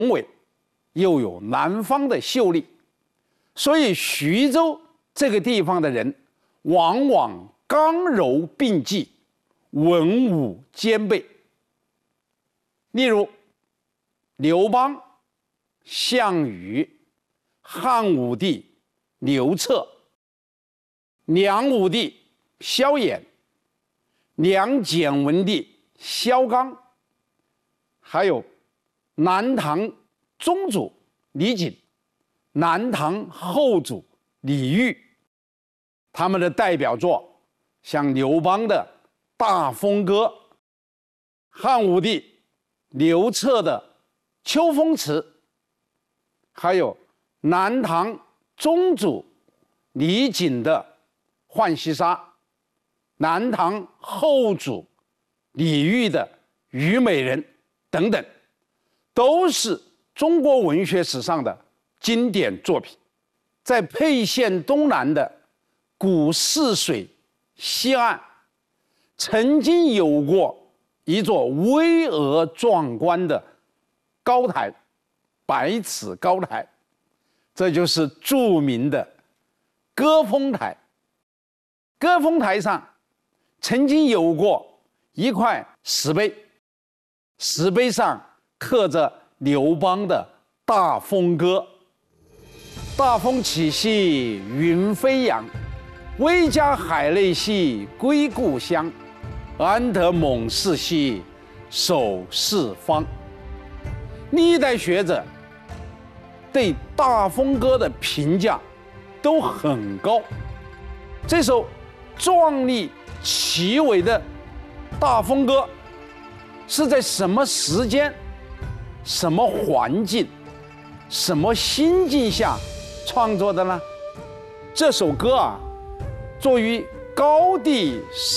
伟，又有南方的秀丽，所以徐州这个地方的人往往刚柔并济，文武兼备。例如刘邦、项羽、汉武帝刘彻、梁武帝萧衍、梁简文帝萧纲，还有南唐宗主李璟、南唐后主李煜，他们的代表作像刘邦的《大风歌》，汉武帝刘彻的《秋风词》，还有南唐宗主李璟的《浣溪沙》，南唐后主李煜的《虞美人》等等，都是中国文学史上的经典作品。在沛县东南的古泗水西岸，曾经有过一座巍峨壮观的高台，100尺高台，这就是著名的歌峰台。歌峰台上曾经有过一块石碑，石碑上刻着刘邦的《大风歌》：大风起兮云飞扬，威加海内兮归故乡，安得猛士兮守四方。历代学者对《大风歌》的评价都很高。这首壮丽奇伟的《大风歌》是在什么时间、什么环境、什么心境下创作的呢？这首歌啊，作于高帝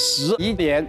11年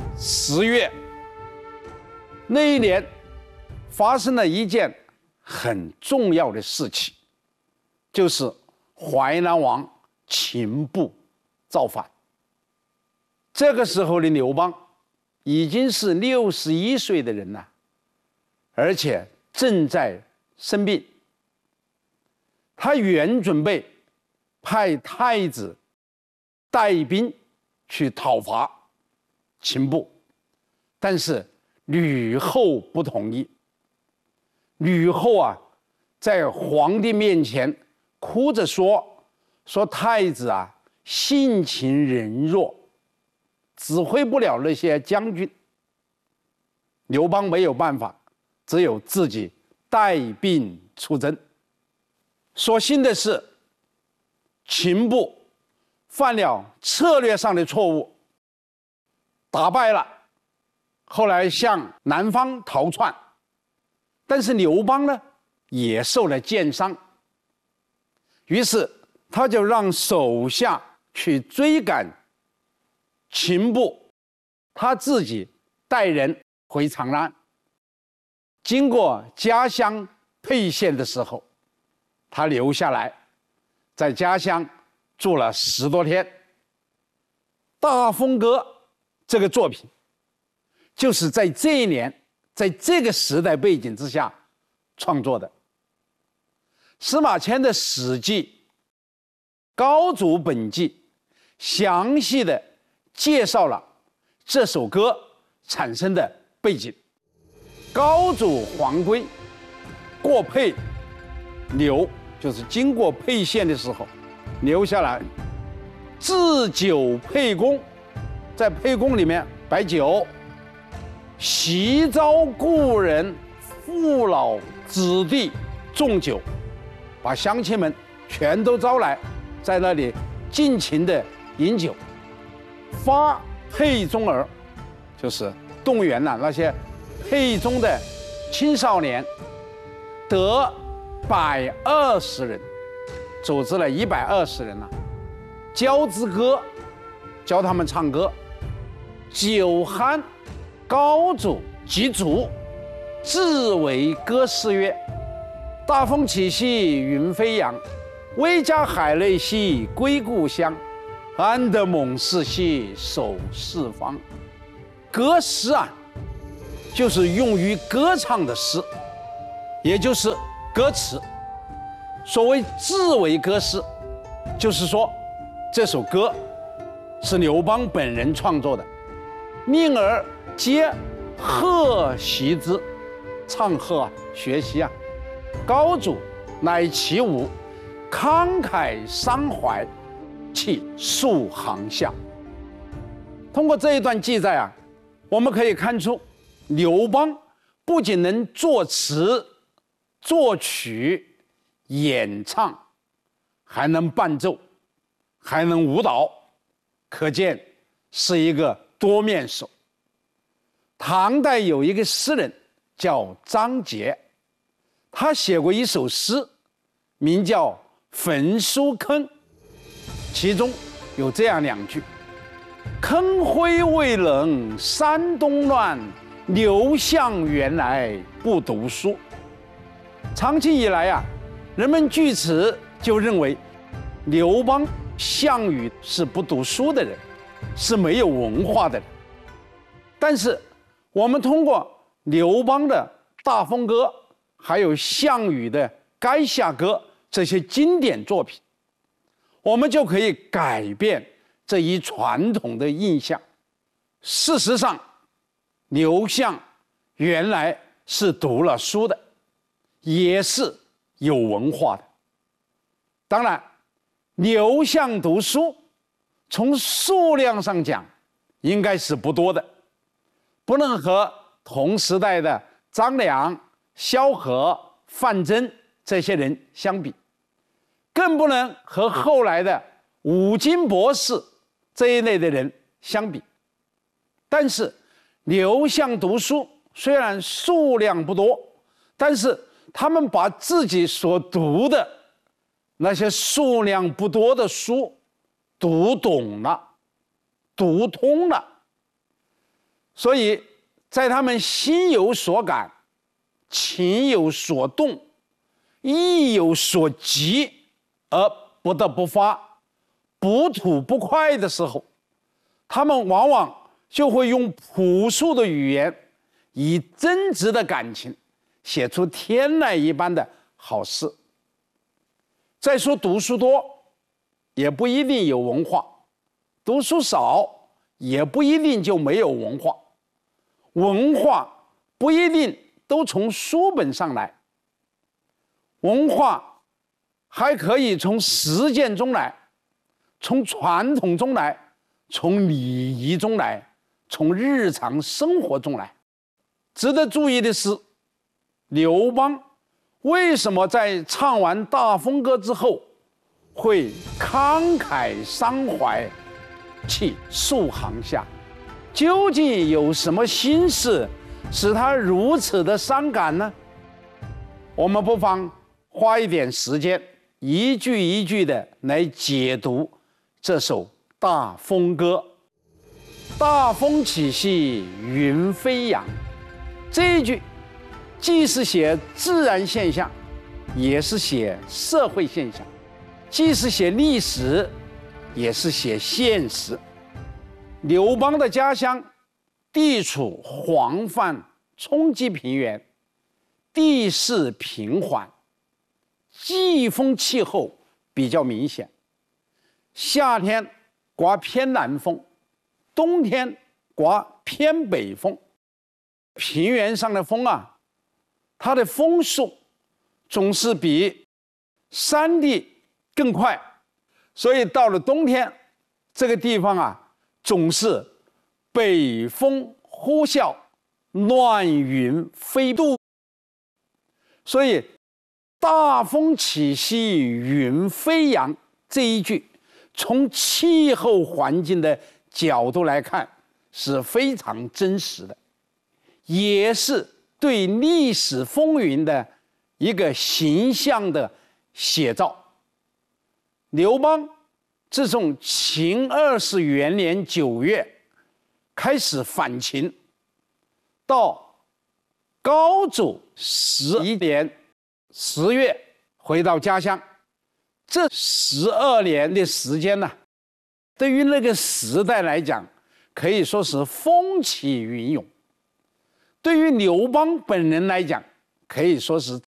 10月，那一年发生了一件很重要的事情，就是淮南王秦布造反。这个时候的刘邦已经是61岁的人了，而且正在生病。他原准备派太子带兵去讨伐秦布，但是吕后不同意。吕后啊，在皇帝面前哭着说太子啊性情仁弱，指挥不了那些将军。刘邦没有办法，只有自己带兵出征。所幸的是，秦布犯了策略上的错误，打败了，后来向南方逃窜。但是刘邦呢，也受了箭伤，于是他就让手下去追赶秦布，他自己带人回长安。经过家乡沛县的时候，他留下来，在家乡住了10多天。《大风歌》这个作品，就是在这一年，在这个时代背景之下创作的。司马迁的《史记·高祖本纪》详细的介绍了这首歌产生的背景。高祖黄归过沛留，就是经过沛县的时候留下来，置酒沛公，在沛公里面摆酒，席招故人父老子弟纵酒，把乡亲们全都招来，在那里尽情的饮酒。发沛中儿，就是动员了那些沛中的青少年，得120人，组织了120人教之歌，教他们唱歌。酒酣，高祖即卒，自为歌诗曰：大风起兮云飞扬，威加海内兮归故乡，安得猛士兮守四方。歌诗啊，就是用于歌唱的诗。 也就是歌词。所谓自为歌诗，就是说这首歌是刘邦本人创作的。命而皆贺习之，唱和学习啊。高祖乃其舞，慷慨伤怀，泣数行下。通过这一段记载啊，我们可以看出，刘邦不仅能作词、作曲、演唱，还能伴奏，还能舞蹈，可见是一个多面手。唐代有一个诗人叫张杰，他写过一首诗，名叫《焚书坑》，其中有这样2句：坑灰未冷山东乱，刘项原来不读书。长期以来啊，人们据此就认为刘邦、项羽是不读书的人，是没有文化的人。但是我们通过刘邦的《大风歌》还有项羽的《垓下歌》这些经典作品，我们就可以改变这一传统的印象。事实上，刘项原来是读了书的，也是有文化的。当然，刘项读书从数量上讲应该是不多的，不能和同时代的张良、萧何、范增这些人相比，更不能和后来的五经博士这一类的人相比。但是刘项读书虽然数量不多，但是他们把自己所读的那些数量不多的书读懂了，读通了。所以在他们心有所感、情有所动、意有所急而不得不发、不吐不快的时候，他们往往就会用朴素的语言，以真挚的感情写出天籁一般的好诗。再说读书多也不一定有文化，读书少也不一定就没有文化。文化不一定都从书本上来，文化还可以从实践中来，从传统中来，从礼仪中来，从日常生活中来。值得注意的是，刘邦为什么在唱完《大风歌》之后会慷慨伤怀，泣数行下？究竟有什么心事使他如此的伤感呢？我们不妨花一点时间，一句一句的来解读这首《大风歌》。大风起兮云飞扬，这一句既是写自然现象，也是写社会现象，既是写历史，也是写现实。刘邦的家乡地处黄泛冲积平原，地势平缓，季风气候比较明显，夏天刮偏南风，冬天刮偏北风。平原上的风啊，它的风速总是比山地更快，所以到了冬天，这个地方啊总是北风呼啸，乱云飞渡。所以大风起兮云飞扬这一句，从气候环境的角度来看是非常真实的，也是对历史风云的一个形象的写照。刘邦自从秦20元年9月开始反秦，到高祖11年10月回到家乡，这12年的时间呢，对于那个时代来讲，可以说是风起云涌；对于刘邦本人来讲，可以说是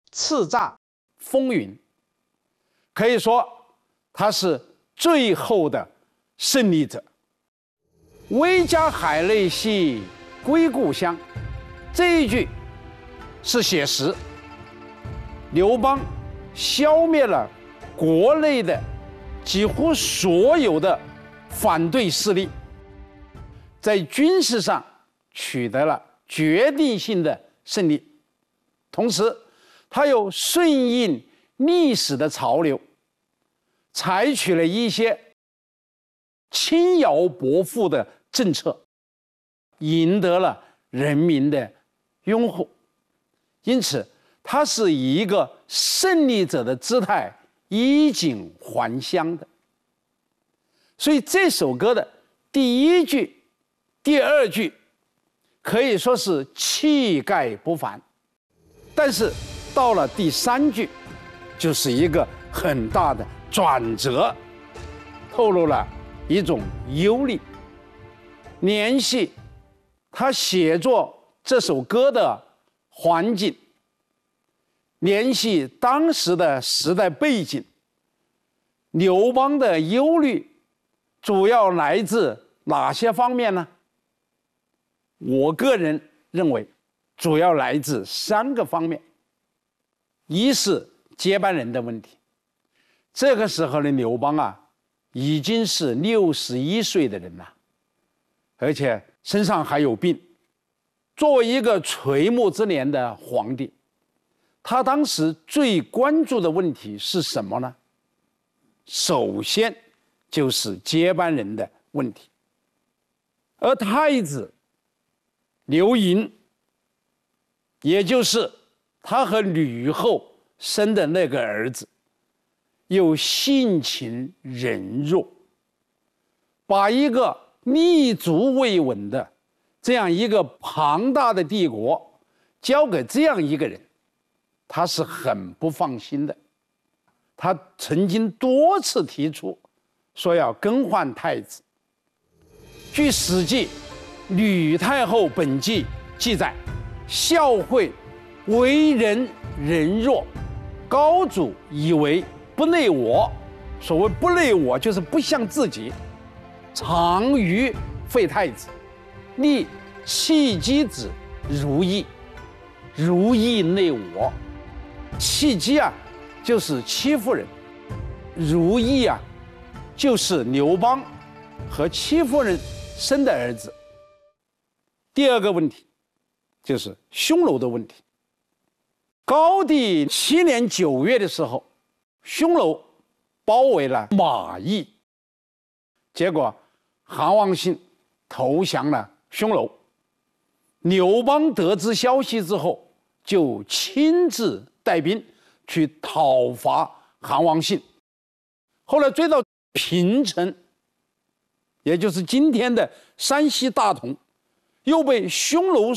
叱咤风云，可以说他是最后的胜利者。威加海内兮归故乡，这一句是写实。刘邦消灭了国内的几乎所有的反对势力，在军事上取得了决定性的胜利，同时他又顺应历史的潮流，采取了一些轻徭薄赋的政策，赢得了人民的拥护。因此他是以一个胜利者的姿态衣锦还乡的。所以这首歌的第一句、第二句可以说是气概不凡，但是到了第三句，就是一个很大的转折，透露了一种忧虑，联系他写作这首歌的环境，联系当时的时代背景。刘邦的忧虑主要来自哪些方面呢？我个人认为主要来自3个方面。一是接班人的问题，这个时候的刘邦啊，已经是61岁的人了，而且身上还有病。作为一个垂暮之年的皇帝，他当时最关注的问题是什么呢？首先就是接班人的问题。而太子刘盈，也就是他和吕后生的那个儿子，又性情仁弱，把一个立足未稳的这样一个庞大的帝国交给这样一个人，他是很不放心的。他曾经多次提出说要更换太子。据《史记·吕太后本纪》记载，孝惠为人仁弱，高祖以为不内我，所谓不内我就是不像自己，常于废太子，立弃姬子如意，如意内我。弃姬啊就是戚夫人，如意啊就是刘邦和戚夫人生的儿子。第二个问题就是匈奴的问题。高帝7年9月的时候，匈奴包围了马邑，结果韩王信投降了匈奴。刘邦得知消息之后，就亲自带兵去讨伐韩王信，后来追到平城，也就是今天的山西大同，又被匈奴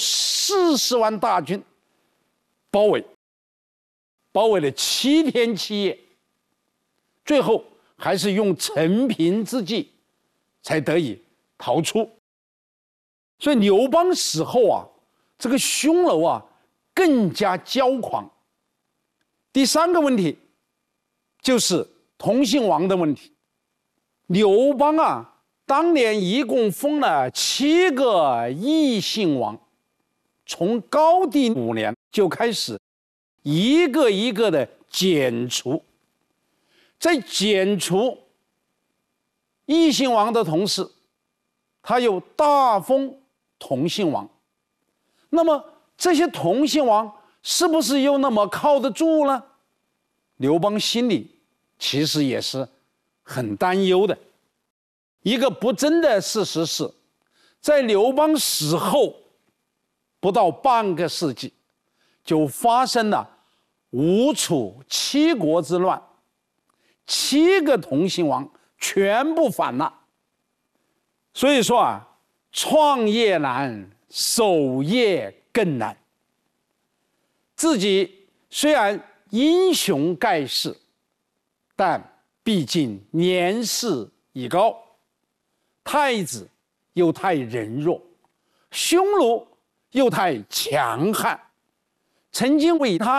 40万大军包围了7天7夜，最后还是用陈平之计才得以逃出。所以刘邦死后啊，这个匈奴啊更加骄狂。第3个问题就是同姓王的问题。刘邦啊，当年一共封了7个异姓王，从高帝5年就开始一个一个的剪除。在剪除异姓王的同时，他又大封同姓王。那么这些同姓王是不是又那么靠得住呢？刘邦心里其实也是很担忧的。一个不争的事实是，在刘邦死后不到半个世纪，就发生了吴楚7国之乱，7个同姓王全部反了。所以说啊，创业难，守业更难。自己虽然英雄盖世，但毕竟年事已高，太子又太仁弱，匈奴又太强悍，曾经为他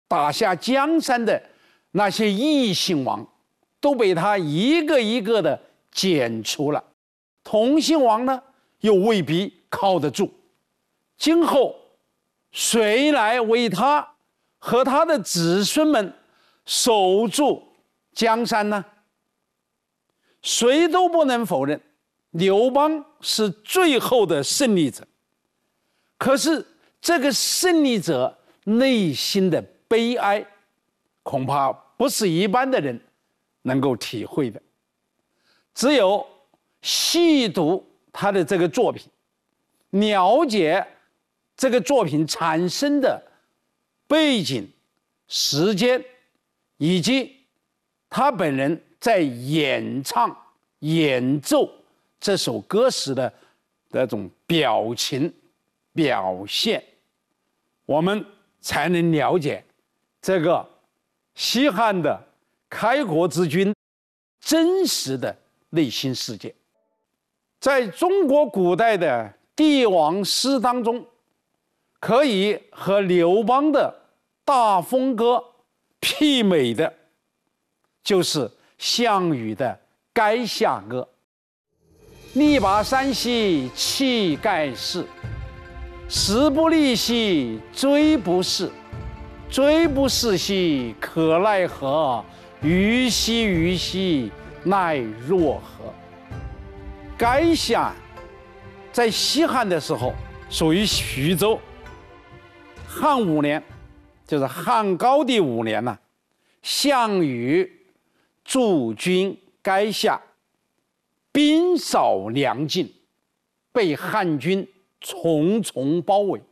打下江山的那些异姓王，都被他一个一个的剪除了。同姓王呢，又未必靠得住。今后谁来为他和他的子孙们守住江山呢？谁都不能否认，刘邦是最后的胜利者。可是这个胜利者内心的悲哀，恐怕不是一般的人能够体会的。只有细读他的这个作品，了解这个作品产生的背景、时间，以及他本人在演唱、演奏这首歌时的那种表情、表现，我们才能了解这个西汉的开国之君真实的内心世界。在中国古代的帝王诗当中，可以和刘邦的大风歌媲美的，就是项羽的《垓下歌》。力拔山兮气盖世，时不利兮骓不逝，骓不逝兮可奈何，虞兮虞兮奈若何。垓下在西汉的时候属于徐州。汉5年，就是汉高帝5年呢，项羽驻军垓下，兵少粮尽，被汉军重重包围。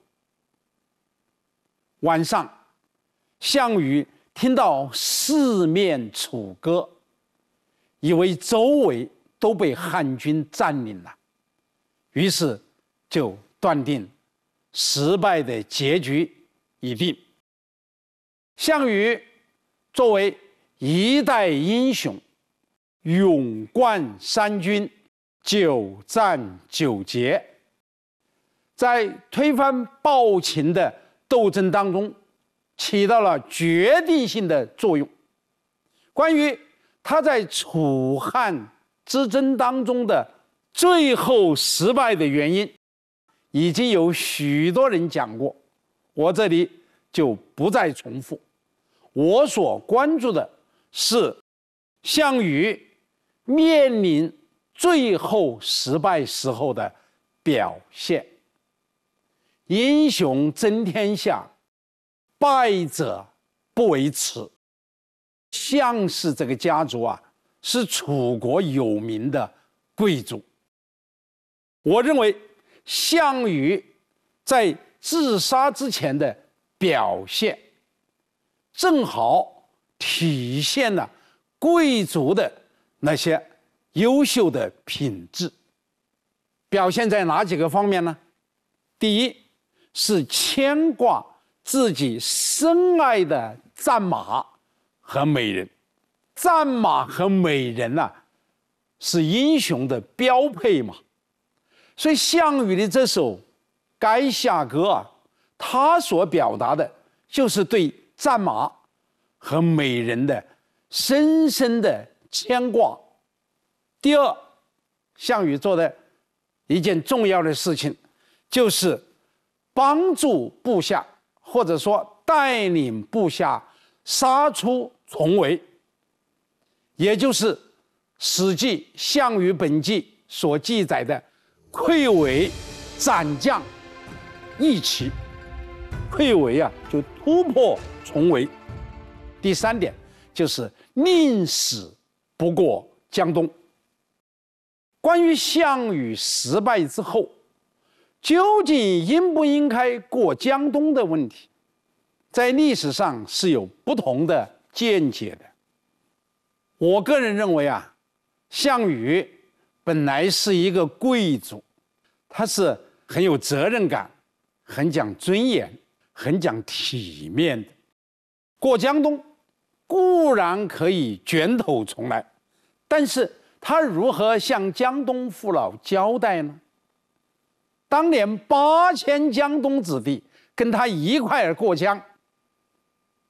晚上，项羽听到四面楚歌，以为周围都被汉军占领了，于是就断定失败的结局已定。项羽作为一代英雄，勇冠三军，久战久捷，在推翻暴秦的斗争当中起到了决定性的作用。关于他在楚汉之争当中的最后失败的原因，已经有许多人讲过，我这里就不再重复。我所关注的是项羽面临最后失败时候的表现。英雄争天下，败者不为耻。项氏这个家族啊，是楚国有名的贵族。我认为项羽在自杀之前的表现，正好体现了贵族的那些优秀的品质。表现在哪几个方面呢？第一，是牵挂自己深爱的战马和美人。战马和美人啊，是英雄的标配嘛。所以项羽的这首《垓下歌》啊，他所表达的就是对战马和美人的深深的牵挂。第二，项羽做的一件重要的事情，就是帮助部下，或者说带领部下杀出重围，也就是《史记·项羽本纪》所记载的溃围斩将一骑。溃围啊，就突破重围。第三点就是宁死不过江东。关于项羽失败之后究竟应不应该过江东的问题，在历史上是有不同的见解的。我个人认为啊，项羽本来是一个贵族，他是很有责任感，很讲尊严，很讲体面的。过江东固然可以卷土重来，但是他如何向江东父老交代呢？当年8000江东子弟跟他一块儿过江，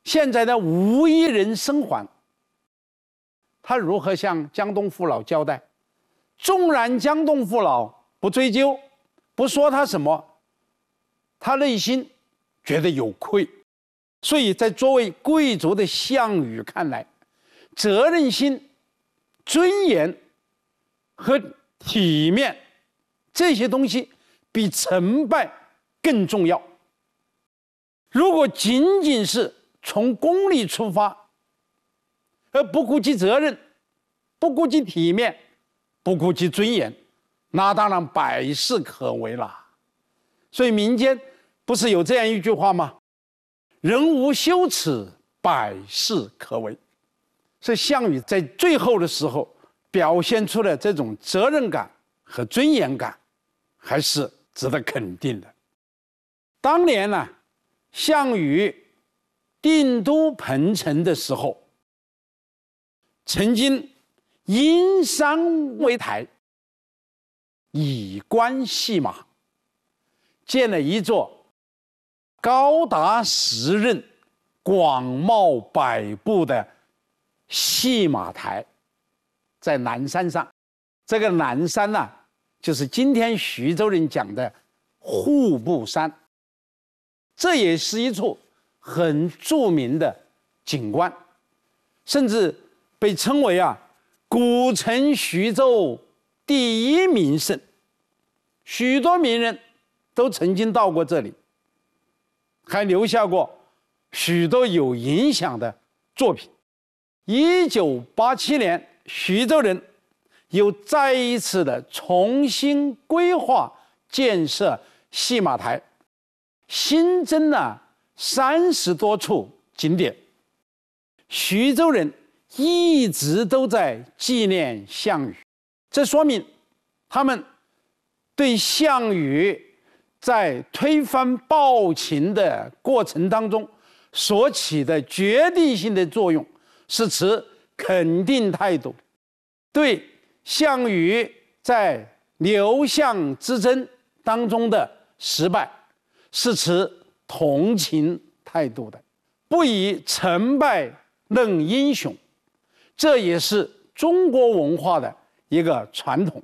现在呢无一人生还。他如何向江东父老交代？纵然江东父老不追究，不说他什么，他内心觉得有愧。所以在作为贵族的项羽看来，责任心、尊严和体面这些东西比成败更重要。如果仅仅是从功利出发，而不顾及责任，不顾及体面，不顾及尊严，那当然百事可为了。所以民间不是有这样一句话吗？人无羞耻，百事可为。所以项羽在最后的时候表现出了这种责任感和尊严感，还是值得肯定的。当年呢，项羽定都彭城的时候，曾经因山为台，以观戏马，建了一座高达10仞、广袤百步的戏马台，在南山上。这个南山呢，就是今天徐州人讲的户部山，这也是一处很著名的景观，甚至被称为古城徐州第一名胜。许多名人都曾经到过这里，还留下过许多有影响的作品。1987年，徐州人又再一次的重新规划建设戏马台，新增了30多处景点。徐州人一直都在纪念项羽，这说明他们对项羽在推翻暴秦的过程当中所起的决定性的作用是持肯定态度，对项羽在刘项之争当中的失败是持同情态度的，不以成败论英雄，这也是中国文化的一个传统。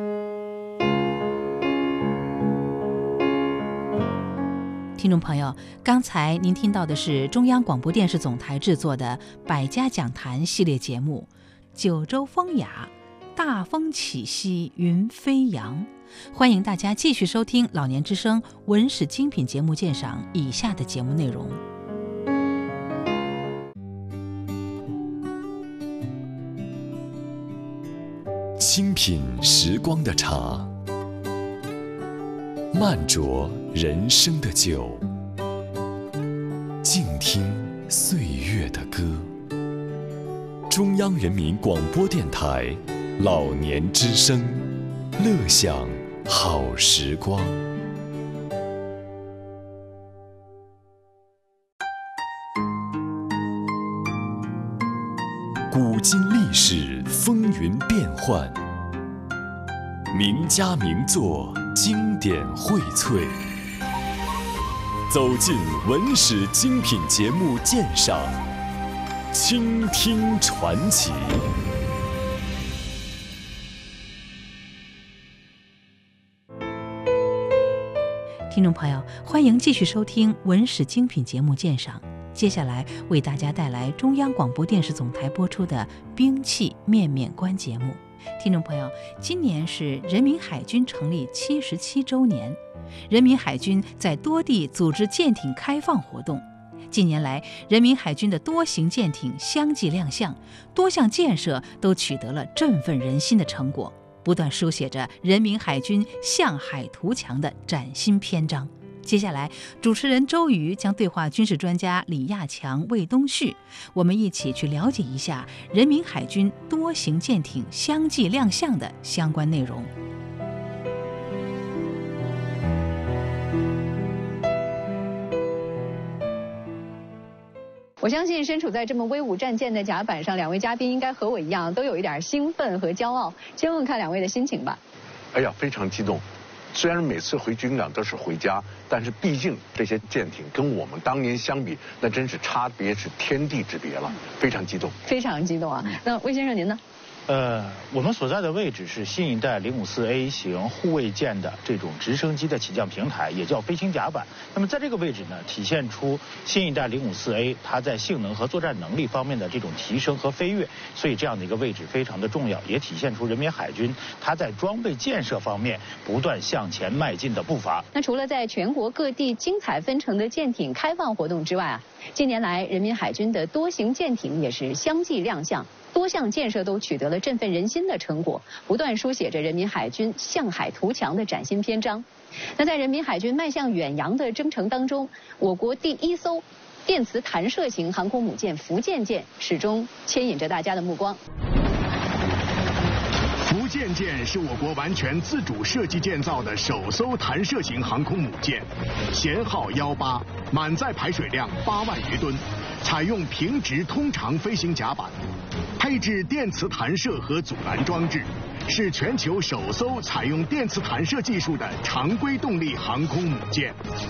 听众朋友，刚才您听到的是中央广播电视总台制作的百家讲坛系列节目《九州风雅》，大风起兮云飞扬。欢迎大家继续收听老年之声文史精品节目鉴赏以下的节目内容。 清品时光的茶，慢酌人生的酒，静听岁月的歌。中央人民广播电台老年之声，乐享好时光。古今历史风云变幻，名家名作经典荟萃，走进文史精品节目鉴赏，倾听传奇。 听众朋友，欢迎继续收听文史精品节目鉴赏。接下来为大家带来中央广播电视总台播出的《兵器面面观》节目。听众朋友，今年是人民海军成立77周年，人民海军在多地组织舰艇开放活动。近年来，人民海军的多型舰艇相继亮相，多项建设都取得了振奋人心的成果，不断书写着人民海军向海图强的崭新篇章。接下来，主持人周瑜将对话军事专家李亚强、魏东旭，我们一起去了解一下人民海军多型舰艇相继亮相的相关内容。 我相信身处在这么威武战舰的甲板上，两位嘉宾应该和我一样，都有一点兴奋和骄傲。先问看两位的心情吧。 哎呀，非常激动。 虽然每次回军港都是回家，但是毕竟这些舰艇跟我们当年相比，那真是差别是天地之别了，非常激动。 非常激动啊！那魏先生您呢？ 我们所在的位置是新一代054A 型护卫舰的这种直升机的起降平台，也叫飞行甲板。那么在这个位置呢，体现出新一代054A 它在性能和作战能力方面的这种提升和飞跃，所以这样的一个位置非常的重要，也体现出人民海军它在装备建设方面不断向前迈进的步伐。 那除了在全国各地精彩纷呈的舰艇开放活动之外啊，近年来人民海军的多型舰艇也是相继亮相。多项建设都取得了振奋人心的成果，不断书写着人民海军向海图强的崭新篇章。那在人民海军迈向远洋的征程当中，我国第一艘电磁弹射型航空母舰福建舰始终牵引着大家的目光。 福建舰是我国完全自主设计建造的首艘弹射型航空母舰，舷号18，满载排水量8万余吨，采用平直通长飞行甲板，配置电磁弹射和阻拦装置，是全球首艘采用电磁弹射技术的常规动力航空母舰。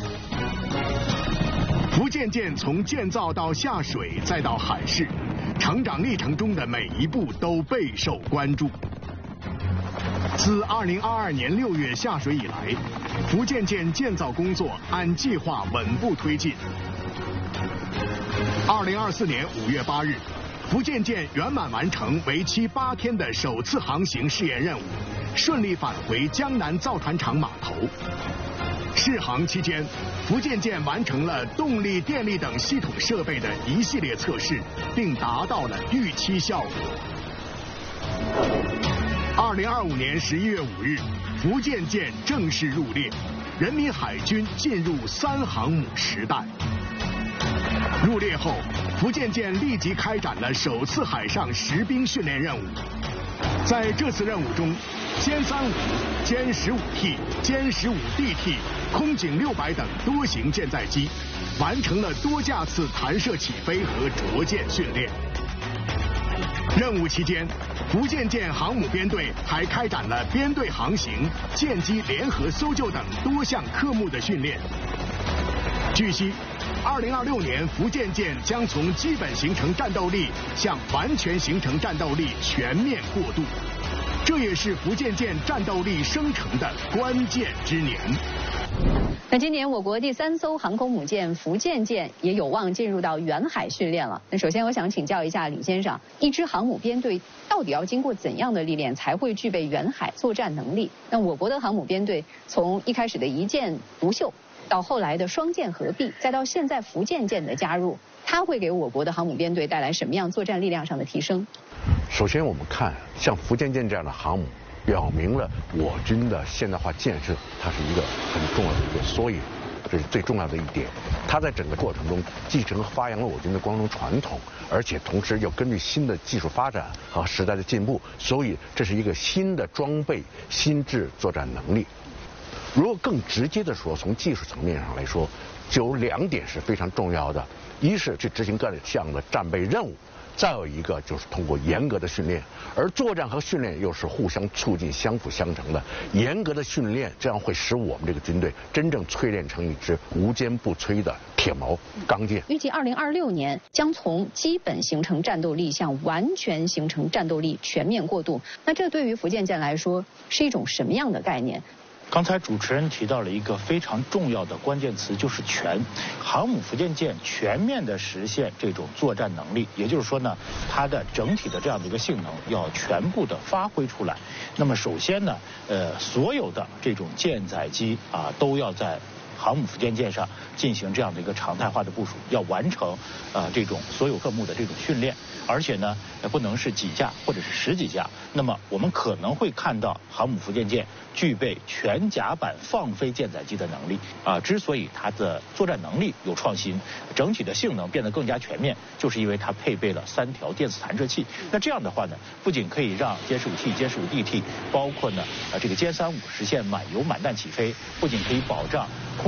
福建舰从建造到下水再到海试，成长历程中的每一步都备受关注。自2022年6月下水以来，福建舰建造工作按计划稳步推进。2024年5月8日，福建舰圆满完成为期8天的首次航行试验任务，顺利返回江南造船厂码头。试航期间，福建舰完成了动力、电力等系统设备的一系列测试，并达到了预期效果。2025年11月5日，福建舰正式入列，人民海军进入3航母时代。入列后，福建舰立即开展了首次海上实兵训练任务。在这次任务中，歼35、歼15T、歼15DT、空警600等多型舰载机完成了多架次弹射起飞和着舰训练。任务期间，福建舰航母编队还开展了编队航行、舰机联合搜救等多项科目的训练。据悉，2026年福建舰将从基本形成战斗力向完全形成战斗力全面过渡，这也是福建舰战斗力生成的关键之年。 那今年我国第3艘航空母舰福建舰也有望进入到远海训练了。那首先我想请教一下李先生，一支航母编队到底要经过怎样的历练才会具备远海作战能力？那我国的航母编队从一开始的一舰独秀，到后来的双舰合璧，再到现在福建舰的加入，它会给我国的航母编队带来什么样作战力量上的提升？ 首先我们看像福建舰这样的航母，表明了我军的现代化建设，它是一个很重要的一个缩影，这是最重要的一点。它在整个过程中继承和发扬了我军的光荣传统，而且同时又根据新的技术发展和时代的进步，所以这是一个新的装备、新质作战能力。如果更直接的说，从技术层面上来说，就有2点是非常重要的：一是去执行各项的战备任务。再有一个就是通过严格的训练，而作战和训练又是互相促进、相辅相成的。严格的训练，这样会使我们这个军队真正淬炼成一支无坚不摧的铁矛钢剑。 预计2026年将从基本形成战斗力向完全形成战斗力全面过渡。那这对于福建舰来说是一种什么样的概念？ 刚才主持人提到了一个非常重要的关键词，就是全。航母福建舰全面的实现这种作战能力，也就是说呢，它的整体的这样的一个性能要全部的发挥出来。那么首先呢，所有的这种舰载机啊，都要在航母福建舰上进行这样的一个常态化的部署，要完成这种所有科目的这种训练，而且呢不能是几架或者是10几架。那么我们可能会看到航母福建舰具备全甲板放飞舰载机的能力之所以它的作战能力有创新，整体的性能变得更加全面，就是因为它配备了3条电磁弹射器。那这样的话呢，不仅可以让歼15T、歼15DT，包括呢这个歼35实现满油满弹起飞，不仅可以保障空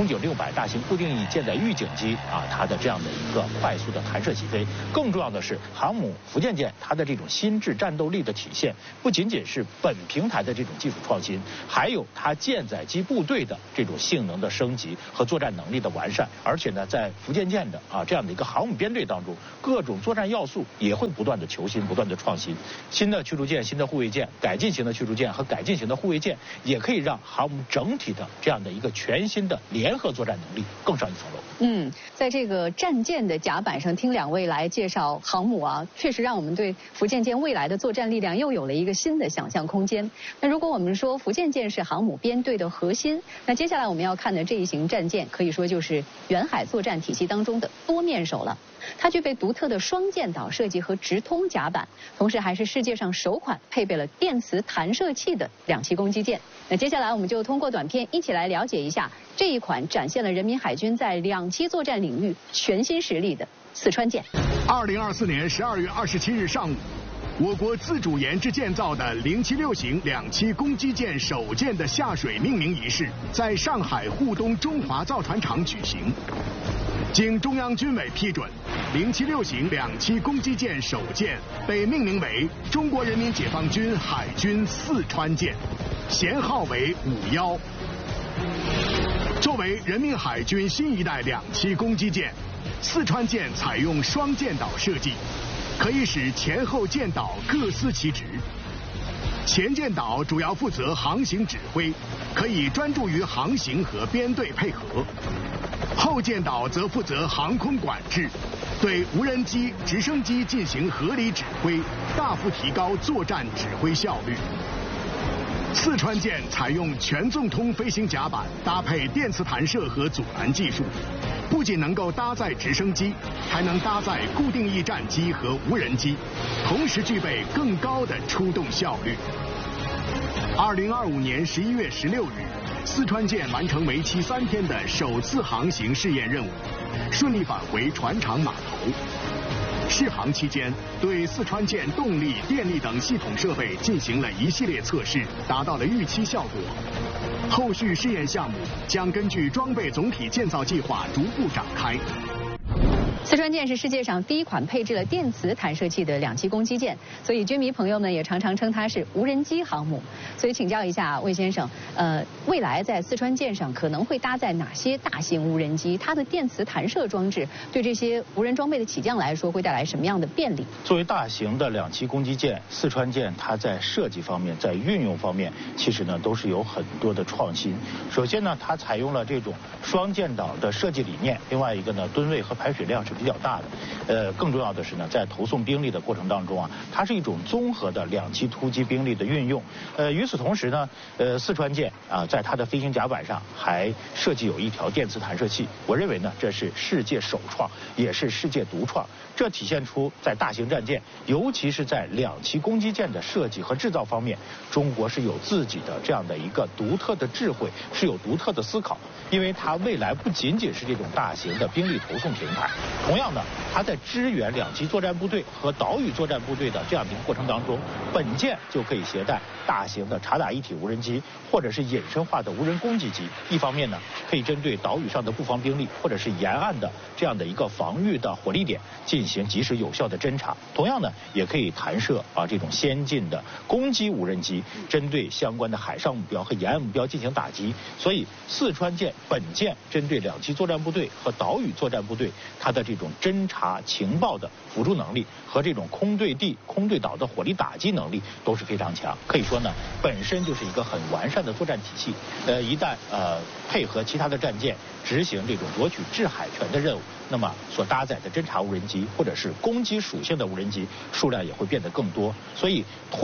空警600大型固定翼舰载预警机它的这样的一个快速的弹射起飞。更重要的是，航母福建舰它的这种新质战斗力的体现，不仅仅是本平台的这种技术创新，还有它舰载机部队的这种性能的升级和作战能力的完善。而且呢，在福建舰的这样的一个航母编队当中，各种作战要素也会不断的求新，不断的创新。新的驱逐舰、新的护卫舰、改进型的驱逐舰和改进型的护卫舰，也可以让航母整体的这样的一个全新的联合作战能力更上一层楼。 在这个战舰的甲板上听两位来介绍航母确实让我们对福建舰未来的作战力量又有了一个新的想象空间。那如果我们说福建舰是航母编队的核心，那接下来我们要看的这一型战舰可以说就是远海作战体系当中的多面手了。它具备独特的双舰岛设计和直通甲板，同时还是世界上首款配备了电磁弹射器的两栖攻击舰。那接下来我们就通过短片一起来了解一下这一款展现了人民海军在两栖作战领域全新实力的四川舰。 2024年12月27日上午，我国自主研制建造的076型两栖攻击舰首舰的下水命名仪式在上海沪东中华造船厂举行。经中央军委批准，076型两栖攻击舰首舰被命名为中国人民解放军海军四川舰，舷号为51。作为人民海军新一代两栖攻击舰，四川舰采用双舰岛设计，可以使前后舰岛各司其职。前舰岛主要负责航行指挥，可以专注于航行和编队配合；后舰岛则负责航空管制，对无人机、直升机进行合理指挥，大幅提高作战指挥效率。四川舰采用全纵通飞行甲板，搭配电磁弹射和阻拦技术，不仅能够搭载直升机，还能搭载固定翼战机和无人机，同时具备更高的出动效率。2025年11月16日，四川舰完成为期3天的首次航行试验任务，顺利返回船厂码头。试航期间，对四川舰动力、电力等系统设备进行了一系列测试，达到了预期效果。后续试验项目将根据装备总体建造计划逐步展开。 四川舰是世界上第一款配置了电磁弹射器的两栖攻击舰，所以军迷朋友们也常常称它是无人机航母。所以请教一下魏先生，未来在四川舰上可能会搭载哪些大型无人机？它的电磁弹射装置对这些无人装备的起降来说会带来什么样的便利？ 作为大型的两栖攻击舰，四川舰它在设计方面、在运用方面，其实呢都是有很多的创新。首先呢，它采用了这种双舰岛的设计理念，另外一个呢，吨位和排水量是比较大的。更重要的是呢，在投送兵力的过程当中它是一种综合的两栖突击兵力的运用。与此同时呢，四川舰在它的飞行甲板上还设计有一条电磁弹射器。我认为呢，这是世界首创，也是世界独创。这体现出在大型战舰，尤其是在两栖攻击舰的设计和制造方面，中国是有自己的这样的一个独特的智慧，是有独特的思考。因为它未来不仅仅是这种大型的兵力投送平台，同样的，它在支援两栖作战部队和岛屿作战部队的这样的一个过程当中，本舰就可以携带大型的察打一体无人机，或者是隐身化的无人攻击机。一方面呢，可以针对岛屿上的布防兵力，或者是沿岸的这样的一个防御的火力点进行及时有效的侦察。同样呢，也可以弹射这种先进的攻击无人机，针对相关的海上目标和沿岸目标进行打击。所以，四川舰本舰针对两栖作战部队和岛屿作战部队，它的这种侦察情报的辅助能力和这种空对地、空对岛的火力打击能力都是非常强。可以说呢，本身就是一个很完善的作战体系。一旦配合其他的战舰执行这种夺取制海权的任务，那么所搭载的侦察无人机或者是攻击属性的无人机数量也会变得更多。所以